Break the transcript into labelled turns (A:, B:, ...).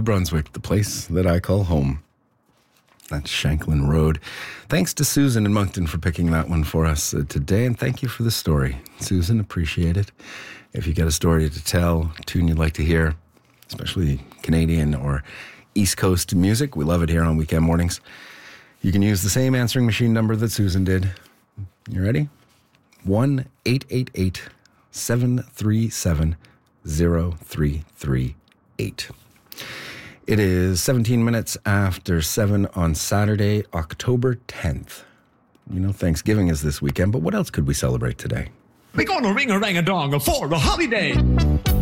A: New Brunswick, the place that I call home. That's Shanklin Road. Thanks to Susan in Moncton for picking that one for us today, and thank you for the story. Susan, appreciate it. If you got a story to tell, a tune you'd like to hear, especially Canadian or East Coast music, we love it here on weekend mornings. You can use the same answering machine number that Susan did. You ready? 1-888-737-0338. It is 17 minutes after 7 on Saturday, October 10th. You know, Thanksgiving is this weekend, but what else could we celebrate today?
B: We're gonna ring-a-rang-a-dong for a holiday.